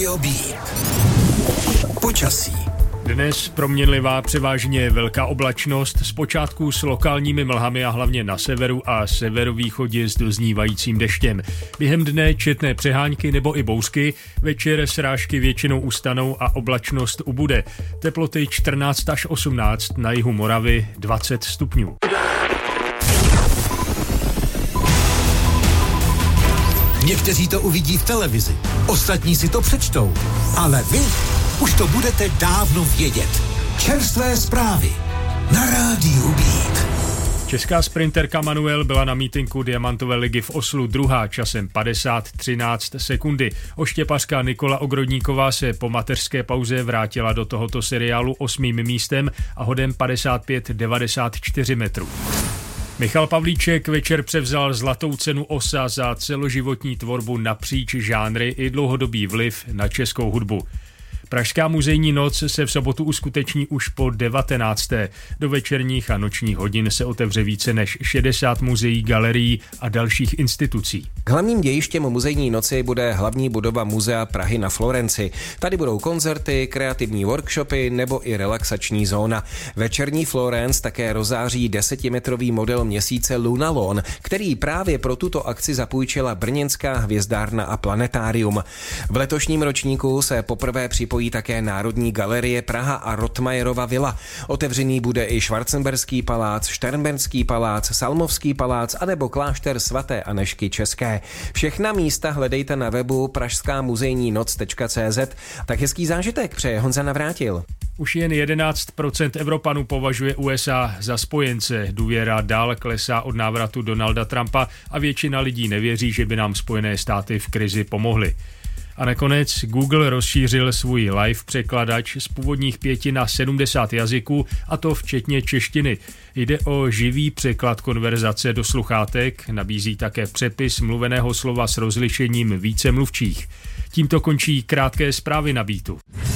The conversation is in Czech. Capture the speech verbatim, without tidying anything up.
Radio Beat. Počasí. Dnes proměnlivá, převážně velká oblačnost, zpočátku s lokálními mlhami a hlavně na severu a severovýchodě s doznívajícím deštěm. Během dne četné přehánky nebo i bouřky, večer srážky většinou ustanou a oblačnost ubude. Teploty čtrnáct až osmnáct, na jihu Moravy dvacet stupňů. Někteří to uvidí v televizi, ostatní si to přečtou, ale vy už to budete dávno vědět. Čerstvé zprávy na Rádiu Beat. Česká sprinterka Manuel byla na mítinku Diamantové ligy v Oslu druhá časem padesát třináct sekundy. Oštěpařka Nikola Ogrodníková se po mateřské pauze vrátila do tohoto seriálu osmým místem a hodem padesát pět devadesát čtyři metrů. Michal Pavlíček večer převzal zlatou cenu Osa za celoživotní tvorbu napříč žánry i dlouhodobý vliv na českou hudbu. Pražská muzejní noc se v sobotu uskuteční už po devatenácté. Do večerních a nočních hodin se otevře více než šedesát muzeí, galerií a dalších institucí. Hlavním dějištěm muzejní noci bude hlavní budova Muzea Prahy na Florenci. Tady budou koncerty, kreativní workshopy nebo i relaxační zóna. Večerní Florence také rozáří desetimetrový model měsíce Lunalon, který právě pro tuto akci zapůjčila brněnská hvězdárna a planetárium. V letošním ročníku se poprvé připojí také Národní galerie Praha a Rotmajerova vila. Otevřený bude i Schwarzenberský palác, Šternberský palác, Salmovský palác anebo klášter svaté Anežky České. Všechna místa hledejte na webu pražská muzejní noc tečka cé zet. Tak hezký zážitek přeje Honza Navrátil. Už jen jedenáct procent Evropanů považuje U S A za spojence. Důvěra dál klesá od návratu Donalda Trumpa a většina lidí nevěří, že by nám Spojené státy v krizi pomohly. A nakonec Google rozšířil svůj live překladač z původních pěti na sedmdesát jazyků, a to včetně češtiny. Jde o živý překlad konverzace do sluchátek, nabízí také přepis mluveného slova s rozlišením více mluvčích. Tímto končí krátké zprávy na Beatu.